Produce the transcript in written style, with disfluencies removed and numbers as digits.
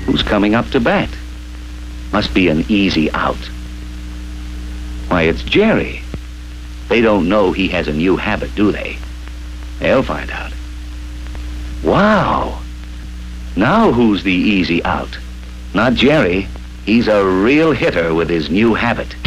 Who's coming up to bat? Must be an easy out. Why, it's Jerry. They don't know he has a new habit, do they? They'll find out. Wow! Now who's the easy out? Not Jerry. He's a real hitter with his new habit.